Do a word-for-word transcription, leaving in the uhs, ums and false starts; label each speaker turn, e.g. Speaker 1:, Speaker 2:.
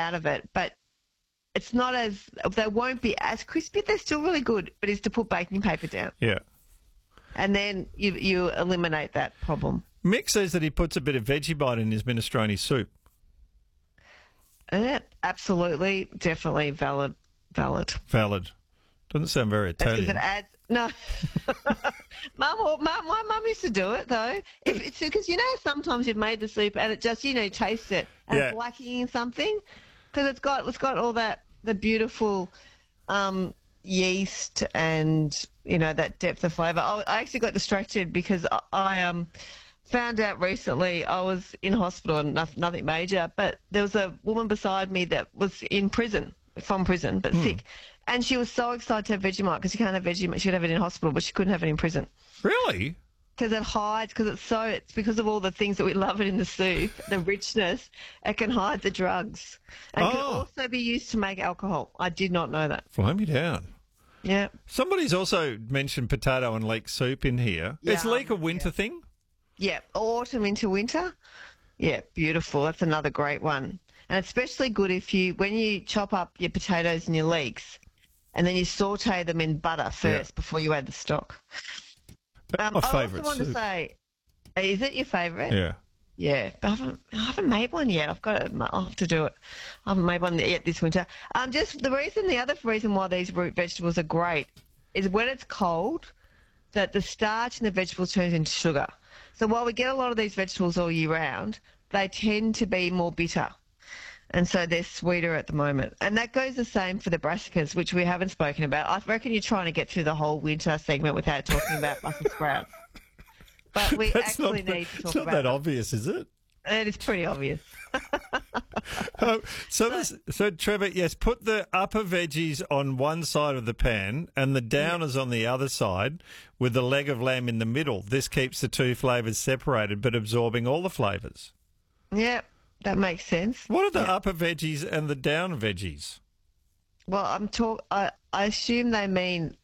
Speaker 1: out of it, but it's not as, they won't be as crispy. They're still really good, but it's to put baking paper down.
Speaker 2: Yeah.
Speaker 1: And then you you eliminate that problem.
Speaker 2: Mick says that he puts a bit of Vegemite in his minestrone soup.
Speaker 1: Uh, absolutely, definitely valid. Valid.
Speaker 2: Valid. Doesn't sound very Italian.
Speaker 1: Because it adds no. Mum, or, mum, my mum used to do it though. If it's because you know sometimes you've made the soup and it just you know taste it and
Speaker 2: Yeah.
Speaker 1: it's lacking in something because it's got it's got all that the beautiful um, yeast and you know that depth of flavour. I, I actually got distracted because I, I um. found out recently I was in hospital and nothing, nothing major, but there was a woman beside me that was in prison, from prison, but
Speaker 2: Hmm.
Speaker 1: sick. And she was so excited to have Vegemite because you can't have Vegemite. She could have it in hospital, but she couldn't have it in prison.
Speaker 2: Really?
Speaker 1: Because it hides, because it's so, it's because of all the things that we love it in the soup, the richness, it can hide the drugs. And can
Speaker 2: Oh.
Speaker 1: also be used to make alcohol. I did not know that.
Speaker 2: Fly me down.
Speaker 1: Yeah.
Speaker 2: Somebody's also mentioned potato and leek soup in here. Is
Speaker 1: Yeah,
Speaker 2: leek a winter
Speaker 1: yeah.
Speaker 2: thing?
Speaker 1: Yeah, autumn into winter. Yeah, beautiful. That's another great one. And especially good if you, when you chop up your potatoes and your leeks, and then you saute them in butter first
Speaker 2: Yeah.
Speaker 1: before you add the stock. Um,
Speaker 2: My
Speaker 1: I
Speaker 2: favourite
Speaker 1: also want to
Speaker 2: soup.
Speaker 1: say, is it your favourite?
Speaker 2: Yeah.
Speaker 1: Yeah, but I haven't, I haven't made one yet. I've got to, I'll have to do it. I haven't made one yet this winter. Um, just the reason, the other reason why these root vegetables are great is when it's cold, that the starch in the vegetables turns into sugar. So while we get a lot of these vegetables all year round, they tend to be more bitter. And so they're sweeter at the moment. And that goes the same for the brassicas, which we haven't spoken about. I reckon you're trying to get through the whole winter segment without talking about Brussels sprouts. But we
Speaker 2: That's
Speaker 1: actually
Speaker 2: not,
Speaker 1: need to
Speaker 2: it's
Speaker 1: talk
Speaker 2: not
Speaker 1: about
Speaker 2: that
Speaker 1: them.
Speaker 2: obvious, is it?
Speaker 1: It is pretty obvious.
Speaker 2: Oh, so, this, so Trevor, yes, put the upper veggies on one side of the pan and the downers on the other side with the leg of lamb in the middle. This keeps the two flavours separated but absorbing all the flavours.
Speaker 1: Yeah, that makes sense.
Speaker 2: What are the upper veggies and the down veggies?
Speaker 1: Well, I'm talk. I, I assume they mean